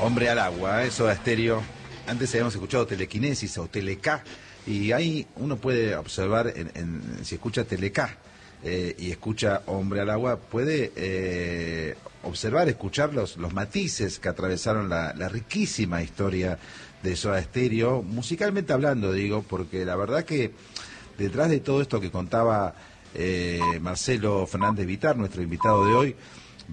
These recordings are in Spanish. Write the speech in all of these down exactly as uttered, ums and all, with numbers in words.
Hombre al agua, eso a estéreo. Antes habíamos escuchado telequinesis o teleca, y ahí uno puede observar, en, en, si escucha teleca eh, y escucha Hombre al agua, puede eh, observar, escuchar los, los matices que atravesaron la, la riquísima historia de Soda Stereo, musicalmente hablando, digo, porque la verdad que detrás de todo esto que contaba eh, Marcelo Fernández Vitar, nuestro invitado de hoy,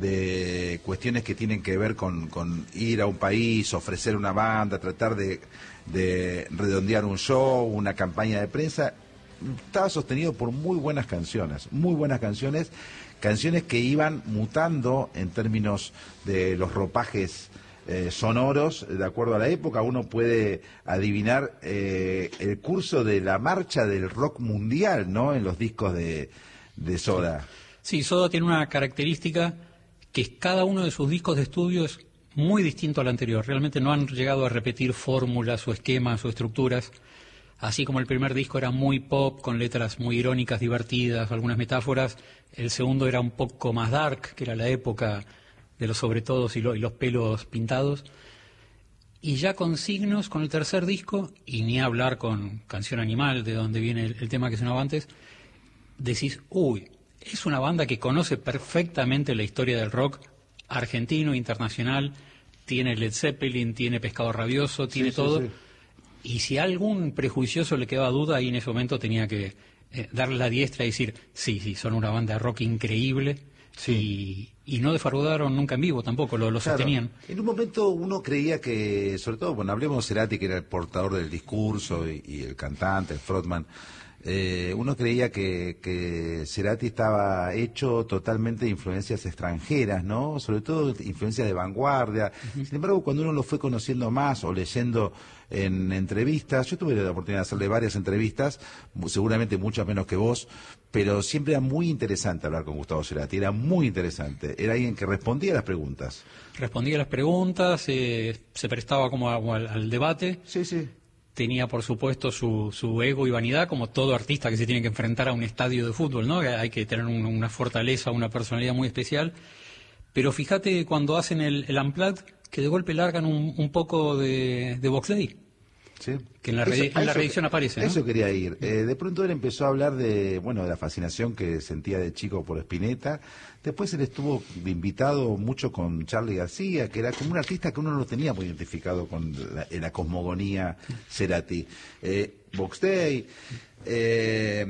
de cuestiones que tienen que ver con, con ir a un país, ofrecer una banda, tratar de, de redondear un show, una campaña de prensa, estaba sostenido por muy buenas canciones, muy buenas canciones, canciones que iban mutando en términos de los ropajes eh, sonoros, de acuerdo a la época. Uno puede adivinar eh, el curso de la marcha del rock mundial, ¿no?, en los discos de, de Soda. Sí, Soda tiene una característica, que cada uno de sus discos de estudio es muy distinto al anterior. Realmente no han llegado a repetir fórmulas o esquemas o estructuras. Así como el primer disco era muy pop, con letras muy irónicas, divertidas, algunas metáforas, el segundo era un poco más dark, que era la época de los sobretodos y, lo, y los pelos pintados. Y ya con Signos, con el tercer disco, y ni hablar con Canción Animal, de donde viene el, el tema que sonaba antes, decís, uy, es una banda que conoce perfectamente la historia del rock argentino, internacional, tiene Led Zeppelin, tiene Pescado Rabioso, tiene sí, todo, sí, sí. Y si a algún prejuicioso le quedaba duda, ahí en ese momento tenía que eh, darle la diestra y decir, sí, sí, son una banda de rock increíble, sí. y, y no defraudaron nunca en vivo tampoco, lo, lo claro. sostenían. En un momento uno creía que, sobre todo, bueno, hablemos de Cerati, que era el portador del discurso, y, y el cantante, el frontman, Eh, uno creía que, que Cerati estaba hecho totalmente de influencias extranjeras, ¿no? Sobre todo influencias de vanguardia. Uh-huh. Sin embargo, cuando uno lo fue conociendo más o leyendo en entrevistas, yo tuve la oportunidad de hacerle varias entrevistas, seguramente muchas menos que vos, pero siempre era muy interesante hablar con Gustavo Cerati, era muy interesante, era alguien que respondía a las preguntas. Respondía a las preguntas, eh, se prestaba como, a, como al, al debate. Sí, sí. Tenía, por supuesto, su, su ego y vanidad, como todo artista que se tiene que enfrentar a un estadio de fútbol, ¿no? Hay que tener un, una fortaleza, una personalidad muy especial. Pero fíjate cuando hacen el, el Unplugged, que de golpe largan un, un poco de, de Box Day. Sí. Que en la, re, eso, en la reedición aparece, ¿no? Eso quería ir. Eh, de pronto él empezó a hablar de, bueno, de la fascinación que sentía de chico por Spinetta. Después él estuvo invitado mucho con Charly García, que era como un artista que uno no lo tenía muy identificado con la, la cosmogonía Cerati. Eh, Box Day. Eh,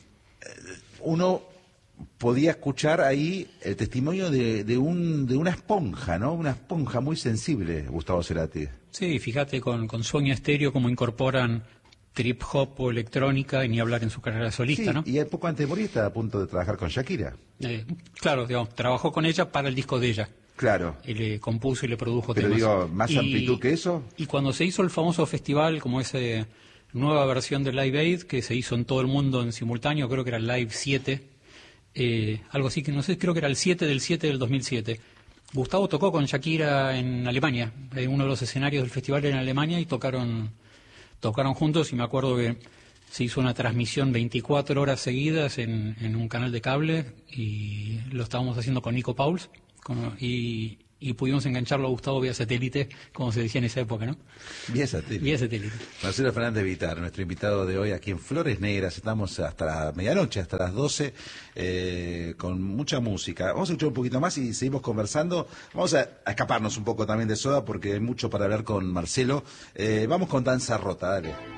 uno podía escuchar ahí el testimonio de, de, un, de una esponja, ¿no? Una esponja muy sensible, Gustavo Cerati. Sí, fíjate con, con Sueño Estéreo cómo incorporan trip hop o electrónica, y ni hablar en su carrera solista, sí, ¿no? Y poco antes de morir estaba a punto de trabajar con Shakira. Eh, claro, digamos, trabajó con ella para el disco de ella. Claro. Y le compuso y le produjo Pero temas. digo, ¿más y, amplitud que eso? Y cuando se hizo el famoso festival, como esa nueva versión de Live Aid, que se hizo en todo el mundo en simultáneo, creo que era el Live siete, eh, algo así, que no sé, creo que era el siete del siete del dos mil siete. Gustavo tocó con Shakira en Alemania, en uno de los escenarios del festival en Alemania, y tocaron tocaron juntos, y me acuerdo que se hizo una transmisión veinticuatro horas seguidas en, en un canal de cable, y lo estábamos haciendo con Nico Pauls, con, y, y pudimos engancharlo a Gustavo vía satélite, como se decía en esa época, ¿no? Vía satélite. Vía satélite. Marcelo Fernández Vitar, nuestro invitado de hoy aquí en Flores Negras. Estamos hasta la medianoche, hasta las doce, eh, con mucha música. Vamos a escuchar un poquito más y seguimos conversando. Vamos a, a escaparnos un poco también de Soda, porque hay mucho para hablar con Marcelo. Eh, vamos con Danza Rota, dale.